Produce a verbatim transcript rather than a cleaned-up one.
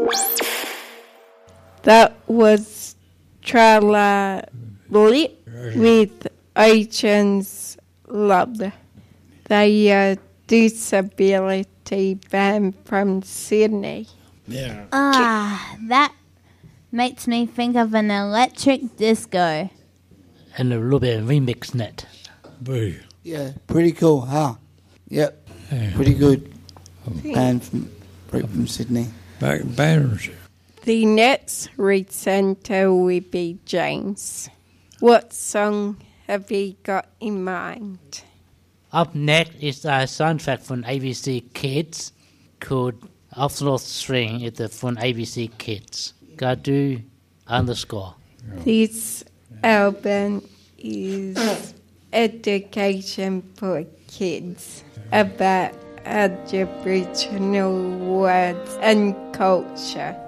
That was Trala Lit with Ocean's Love. They are disability band from Sydney. Yeah. Ah, that makes me think of an electric disco. And a little bit of remix net. Boo. Yeah, pretty cool, huh? Yep, Yeah. pretty good. Band from, right from Sydney. Back banners. The next presenter will be James. What song have you got in mind? Up next is a soundtrack from A B C Kids called Off-the-North String. It's from A B C Kids. Gadu underscore. This album is education for kids about Aboriginal words and culture.